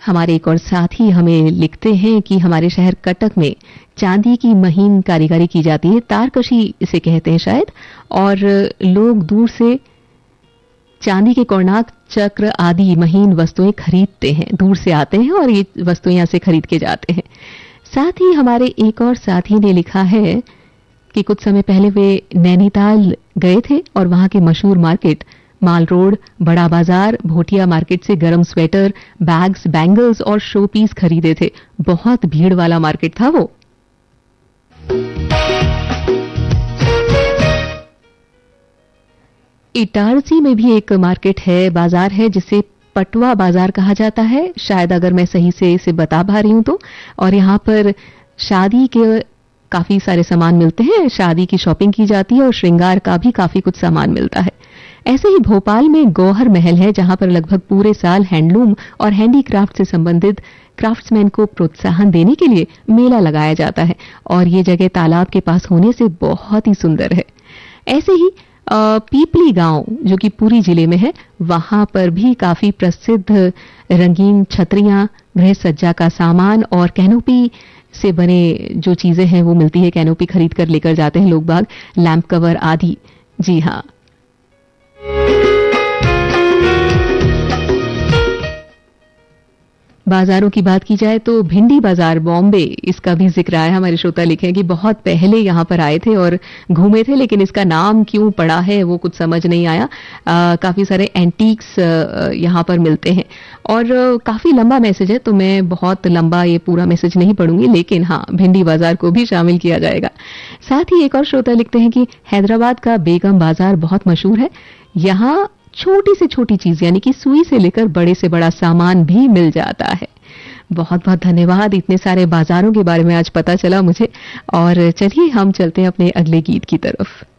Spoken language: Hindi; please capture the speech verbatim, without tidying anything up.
हमारे एक और साथी हमें लिखते हैं कि हमारे शहर कटक में चांदी की महीन कारीगरी की जाती है, तारकशी इसे कहते हैं शायद, और लोग दूर से चांदी के कोणार्क चक्र आदि महीन वस्तुएं खरीदते हैं, दूर से आते हैं और ये वस्तुएं यहां से खरीद के जाते हैं। साथ ही हमारे एक और साथी ने लिखा है कि कुछ समय पहले वे नैनीताल गए थे और वहां के मशहूर मार्केट माल रोड, बड़ा बाजार, भोटिया मार्केट से गरम स्वेटर, बैग्स, बैंगल्स और शो पीस खरीदे थे। बहुत भीड़ वाला मार्केट था वो। इटारसी में भी एक मार्केट है, बाजार है जिसे पटवा बाजार कहा जाता है, शायद अगर मैं सही से इसे बता पा रही हूं तो। और यहाँ पर शादी के काफी सारे सामान मिलते हैं, शादी की शॉपिंग की जाती है और श्रृंगार का भी काफी कुछ सामान मिलता है। ऐसे ही भोपाल में गौहर महल है जहां पर लगभग पूरे साल हैंडलूम और हैंडीक्राफ्ट से संबंधित क्राफ्ट्समैन को प्रोत्साहन देने के लिए मेला लगाया जाता है और ये जगह तालाब के पास होने से बहुत ही सुंदर है। ऐसे ही पीपली गांव जो कि पुरी जिले में है, वहां पर भी काफी प्रसिद्ध रंगीन छतरियां, गृह सज्जा का सामान और कैनोपी से बने जो चीजें हैं वो मिलती है। कैनोपी खरीद कर लेकर जाते हैं लोग बाग, लैंप कवर आदि। जी हाँ, बाजारों की बात की जाए तो भिंडी बाजार बॉम्बे, इसका भी जिक्र आया। हमारे श्रोता लिखे हैं कि बहुत पहले यहां पर आए थे और घूमे थे, लेकिन इसका नाम क्यों पड़ा है वो कुछ समझ नहीं आया। आ, काफी सारे एंटीक्स यहां पर मिलते हैं और आ, काफी लंबा मैसेज है तो मैं बहुत लंबा ये पूरा मैसेज नहीं पढ़ूंगी, लेकिन हाँ, भिंडी बाजार को भी शामिल किया जाएगा। साथ ही एक और श्रोता लिखते हैं कि हैदराबाद का बेगम बाजार बहुत मशहूर है, यहाँ छोटी से छोटी चीज यानी कि सुई से लेकर बड़े से बड़ा सामान भी मिल जाता है। बहुत बहुत धन्यवाद, इतने सारे बाजारों के बारे में आज पता चला मुझे। और चलिए हम चलते हैं अपने अगले गीत की तरफ।